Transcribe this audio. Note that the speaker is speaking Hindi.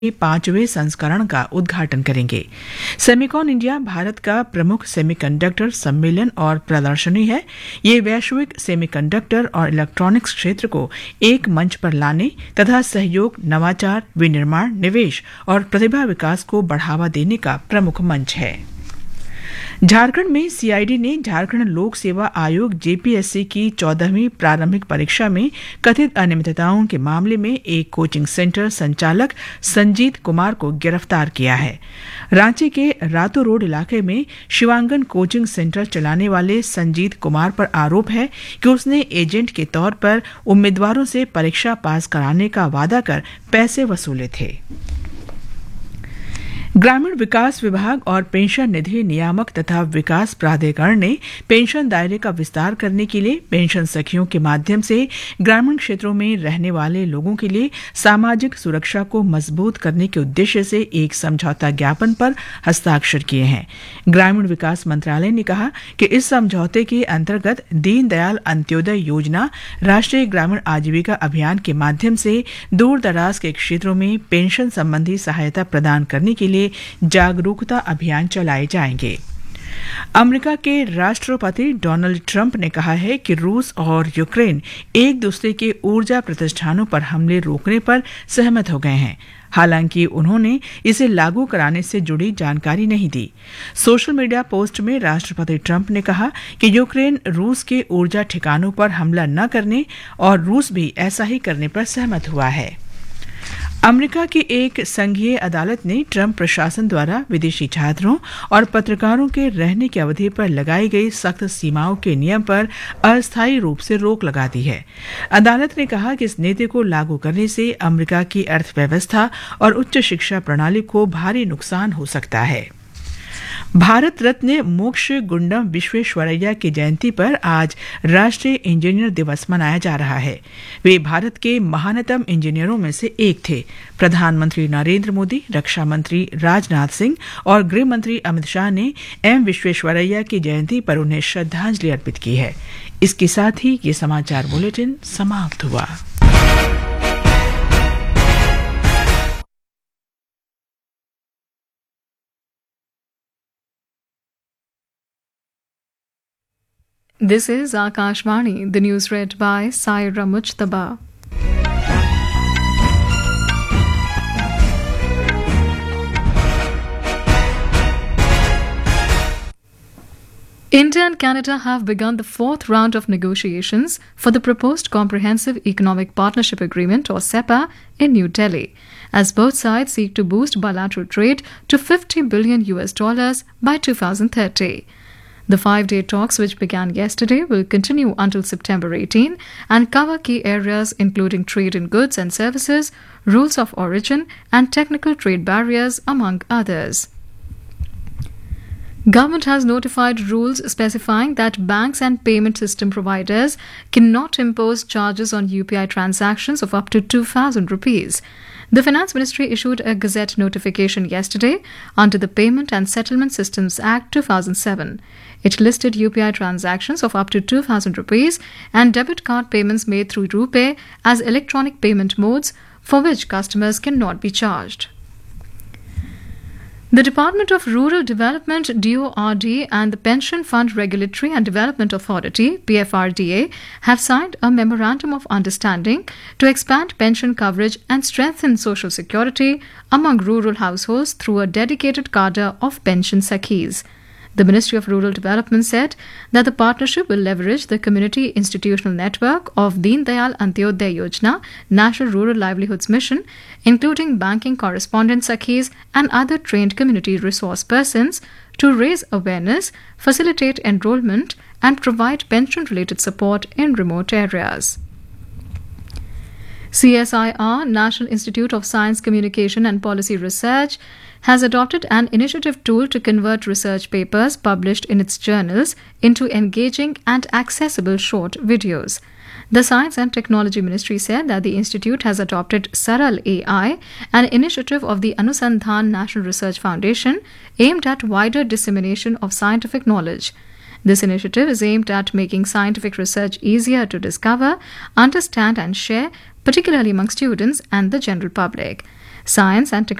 5वें संस्करण का उद्घाटन करेंगे। सेमिकॉन इंडिया भारत का प्रमुख सेमीकंडक्टर सम्मेलन और प्रदर्शनी है। ये वैश्विक सेमीकंडक्टर और इलेक्ट्रॉनिक्स क्षेत्र को एक मंच पर लाने तथा सहयोग, नवाचार, विनिर्माण, निवेश और प्रतिभा विकास को बढ़ावा देने का प्रमुख मंच है। झारखंड में सीआईडी ने झारखंड लोक सेवा आयोग जेपीएससी की 14वीं प्रारंभिक परीक्षा में कथित अनियमितताओं के मामले में एक कोचिंग सेंटर संचालक संजीत कुमार को गिरफ्तार किया है। रांची के रातो रोड इलाके में शिवांगन कोचिंग सेंटर चलाने वाले संजीत कुमार पर आरोप है कि उसने एजेंट के तौर पर उम्मीदवारों से परीक्षा पास कराने का वादा कर पैसे वसूले थे। ग्रामीण विकास विभाग और पेंशन निधि नियामक तथा विकास प्राधिकरण ने पेंशन दायरे का विस्तार करने के लिए पेंशन सखियों के माध्यम से ग्रामीण क्षेत्रों में रहने वाले लोगों के लिए सामाजिक सुरक्षा को मजबूत करने के उद्देश्य से एक समझौता ज्ञापन पर हस्ताक्षर किए हैं। ग्रामीण विकास मंत्रालय ने कहा कि इस समझौते के अंतर्गत दीनदयाल अंत्योदय योजना, राष्ट्रीय ग्रामीण आजीविका अभियान के माध्यम से दूर दराज के क्षेत्रों में पेंशन संबंधी सहायता प्रदान करने के लिए जागरूकता अभियान चलाए जाएंगे। अमेरिका के राष्ट्रपति डोनाल्ड ट्रंप ने कहा है कि रूस और यूक्रेन एक दूसरे के ऊर्जा प्रतिष्ठानों पर हमले रोकने पर सहमत हो गए हैं। हालांकि उन्होंने इसे लागू कराने से जुड़ी जानकारी नहीं दी। सोशल मीडिया पोस्ट में राष्ट्रपति ट्रंप ने कहा कि यूक्रेन रूस के ऊर्जा ठिकानों पर हमला न करने और रूस भी ऐसा ही करने पर सहमत हुआ है। अमेरिका की एक संघीय अदालत ने ट्रंप प्रशासन द्वारा विदेशी छात्रों और पत्रकारों के रहने की अवधि पर लगाई गई सख्त सीमाओं के नियम पर अस्थायी रूप से रोक लगा दी है। अदालत ने कहा कि इस नीति को लागू करने से अमेरिका की अर्थव्यवस्था और उच्च शिक्षा प्रणाली को भारी नुकसान हो सकता है। भारत रत्न मोक्ष गुंडम विश्वेश्वरैया की जयंती पर आज राष्ट्रीय इंजीनियर दिवस मनाया जा रहा है। वे भारत के महानतम इंजीनियरों में से एक थे। प्रधानमंत्री नरेंद्र मोदी, रक्षा मंत्री राजनाथ सिंह और गृह मंत्री अमित शाह ने एम विश्वेश्वरैया की जयंती पर उन्हें श्रद्धांजलि अर्पित की है। इसके साथ ही ये समाचार बुलेटिन समाप्त हुआ। This is Akashvani, the news read by Saira Mujtaba. India and Canada have begun the fourth round of negotiations for the proposed Comprehensive Economic Partnership Agreement, or CEPA, in New Delhi, as both sides seek to boost bilateral trade to $50 billion by 2030. The 5-day talks, which began yesterday, will continue until September 18 and cover key areas including trade in goods and services, rules of origin, and technical trade barriers, among others. Government has notified rules specifying that banks and payment system providers cannot impose charges on UPI transactions of up to 2,000 rupees. The Finance Ministry issued a Gazette notification yesterday under the Payment and Settlement Systems Act 2007. It listed UPI transactions of up to 2,000 rupees and debit card payments made through RuPay as electronic payment modes for which customers cannot be charged. The Department of Rural Development, DORD, and the Pension Fund Regulatory and Development Authority, PFRDA, have signed a Memorandum of Understanding to expand pension coverage and strengthen social security among rural households through a dedicated cadre of pension sakhis. The Ministry of Rural Development said that the partnership will leverage the community institutional network of Deen Dayal Antyodaya Yojana, National Rural Livelihoods Mission, including banking correspondent sakhis and other trained community resource persons, to raise awareness, facilitate enrollment, and provide pension-related support in remote areas. CSIR, National Institute of Science, Communication and Policy Research, has adopted an initiative tool to convert research papers published in its journals into engaging and accessible short videos. The Science and Technology Ministry said that the institute has adopted Saral AI, an initiative of the Anusandhan National Research Foundation aimed at wider dissemination of scientific knowledge. This initiative is aimed at making scientific research easier to discover, understand and share, particularly among students and the general public. Science and